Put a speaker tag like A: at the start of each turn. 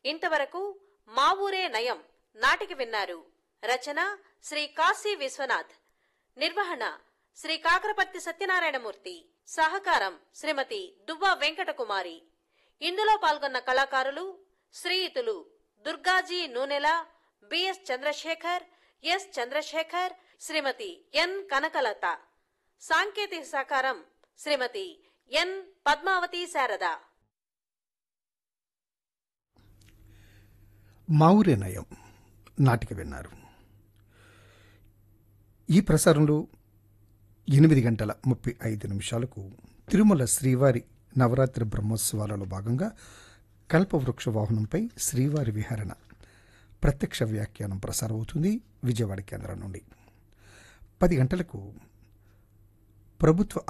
A: ఇంతవరకు మా ఊరే నయం నాటిక విన్నారు. రచన శ్రీ కాశీ విశ్వనాథ్. నిర్వహణ శ్రీ కాకరపర్తి సత్యనారాయణమూర్తి. సహకారం శ్రీమతి దువ్వా వెంకటకుమారి. ఇందులో పాల్గొన్న కళాకారులు శ్రీయుతులు దుర్గాజీ నూనెల, బిఎస్ చంద్రశేఖర్, ఎస్ చంద్రశేఖర్, శ్రీమతి ఎన్ కనకలత. సాంకేతిక సహకారం శ్రీమతి ఎన్ పద్మావతి శారద.
B: మా ఊరే నయం నాటిక విన్నారు. ఈ ప్రసారంలో 8:35 తిరుమల శ్రీవారి నవరాత్రి బ్రహ్మోత్సవాలలో భాగంగా కల్పవృక్ష వాహనంపై శ్రీవారి విహరణ ప్రత్యక్ష వ్యాఖ్యానం ప్రసారమవుతుంది విజయవాడ కేంద్రం నుండి. 10 గంటలకు ప్రభుత్వ